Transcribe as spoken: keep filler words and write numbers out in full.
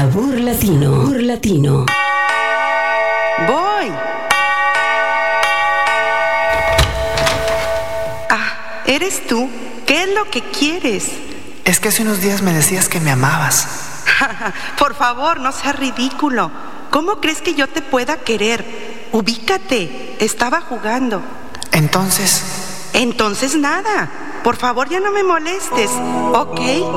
Sabor latino. Sabor latino. Voy. Ah, ¿eres tú? ¿Qué es lo que quieres? Es que hace unos días me decías que me amabas. Por favor, no seas ridículo. ¿Cómo crees que yo te pueda querer? Ubícate. Estaba jugando. Entonces... Entonces nada. Por favor, ya no me molestes. ¿Ok?